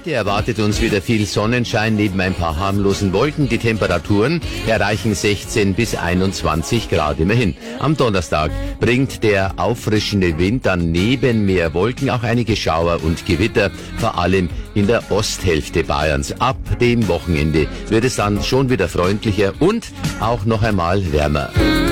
Heute erwartet uns wieder viel Sonnenschein neben ein paar harmlosen Wolken. Die Temperaturen erreichen 16 bis 21 Grad immerhin. Am Donnerstag bringt der auffrischende Wind dann neben mehr Wolken auch einige Schauer und Gewitter, vor allem in der Osthälfte Bayerns. Ab dem Wochenende wird es dann schon wieder freundlicher und auch noch einmal wärmer.